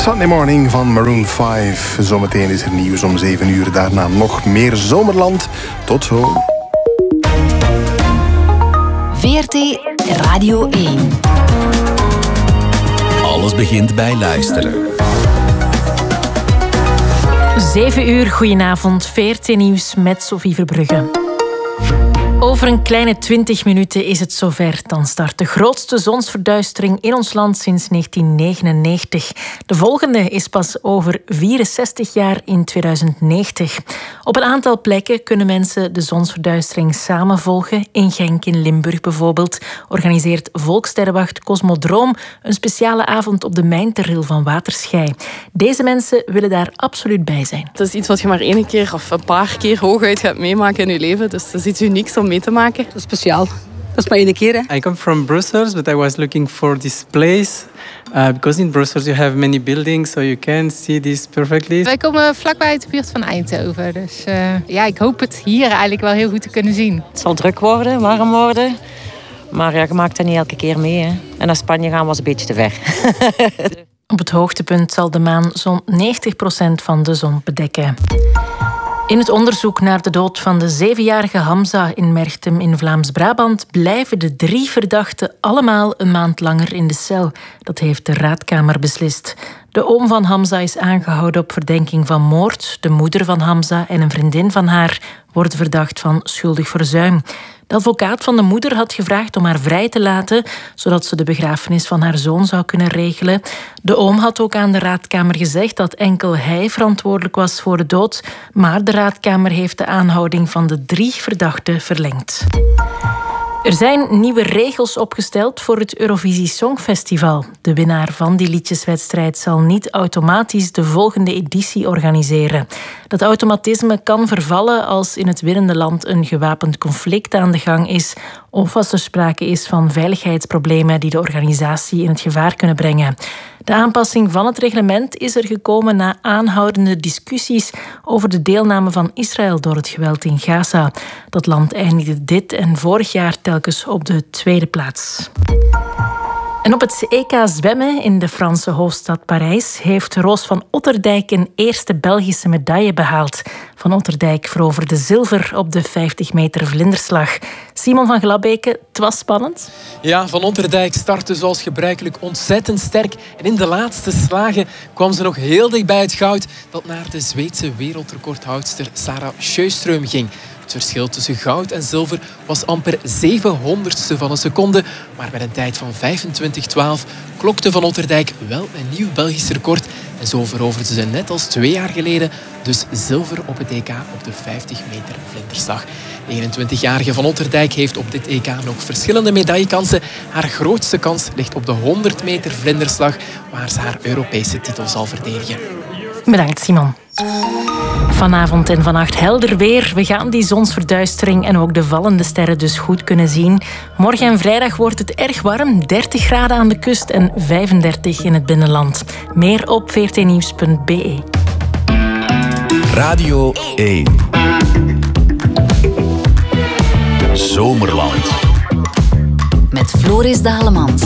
Sunday Morning van Maroon 5. Zometeen is er nieuws om 7 uur. Daarna nog meer Zomerland. Tot zo. VRT Radio 1. Alles begint bij luisteren. 7 uur, goedenavond. VRT Nieuws met Sophie Verbrugge. Over een kleine 20 minuten is het zover. Dan start de grootste zonsverduistering in ons land sinds 1999. De volgende is pas over 64 jaar in 2090. Op een aantal plekken kunnen mensen de zonsverduistering samen volgen. In Genk in Limburg bijvoorbeeld organiseert Volkssterrenwacht Cosmodroom een speciale avond op de mijnterril van Waterschei. Deze mensen willen daar absoluut bij zijn. Het is iets wat je maar 1 keer of een paar keer hooguit gaat meemaken in je leven. Dus dat is iets unieks om mee te maken. Dat is speciaal. Dat is maar 1 keer. Hè? I come from Brussels, but I was looking for this place. Because in Brussels you have many buildings, so you can see this perfectly. Wij komen vlakbij uit de buurt van Eindhoven. Dus ik hoop het hier eigenlijk wel heel goed te kunnen zien. Het zal druk worden, warm worden. Maar ja, je maakt dat niet elke keer mee. Hè. En naar Spanje gaan was een beetje te ver. Op het hoogtepunt zal de maan zo'n 90% van de zon bedekken. In het onderzoek naar de dood van de 7-jarige Hamza in Merchtem in Vlaams-Brabant blijven de 3 verdachten allemaal een maand langer in de cel. Dat heeft de raadkamer beslist. De oom van Hamza is aangehouden op verdenking van moord. De moeder van Hamza en een vriendin van haar worden verdacht van schuldig verzuim. De advocaat van de moeder had gevraagd om haar vrij te laten, zodat ze de begrafenis van haar zoon zou kunnen regelen. De oom had ook aan de raadkamer gezegd dat enkel hij verantwoordelijk was voor de dood, maar de raadkamer heeft de aanhouding van de 3 verdachten verlengd. Er zijn nieuwe regels opgesteld voor het Eurovisie Songfestival. De winnaar van die liedjeswedstrijd zal niet automatisch de volgende editie organiseren. Dat automatisme kan vervallen als in het winnende land een gewapend conflict aan de gang is of als er sprake is van veiligheidsproblemen die de organisatie in het gevaar kunnen brengen. De aanpassing van het reglement is er gekomen na aanhoudende discussies over de deelname van Israël door het geweld in Gaza. Dat land eindigde dit en vorig jaar telkens op de 2e plaats. En op het EK zwemmen in de Franse hoofdstad Parijs heeft Roos van Otterdijk een eerste Belgische medaille behaald. Van Otterdijk veroverde zilver op de 50 meter vlinderslag. Simon van Glabeke, het was spannend. Ja, Van Otterdijk startte zoals gebruikelijk ontzettend sterk. En in de laatste slagen kwam ze nog heel dicht bij het goud dat naar de Zweedse wereldrecordhoudster Sarah Sjöström ging. Het verschil tussen goud en zilver was amper 700ste van een seconde. Maar met een tijd van 25:12 klokte Van Otterdijk wel een nieuw Belgisch record. En zo veroverde ze net als 2 jaar geleden dus zilver op het EK op de 50 meter vlinderslag. De 21-jarige Van Otterdijk heeft op dit EK nog verschillende medaillekansen. Haar grootste kans ligt op de 100 meter vlinderslag, waar ze haar Europese titel zal verdedigen. Bedankt, Simon. Vanavond en vannacht helder weer. We gaan die zonsverduistering en ook de vallende sterren dus goed kunnen zien. Morgen en vrijdag wordt het erg warm. 30 graden aan de kust en 35 in het binnenland. Meer op vrtnieuws.be. Radio 1. Zomerland. Met Floris Dalemans.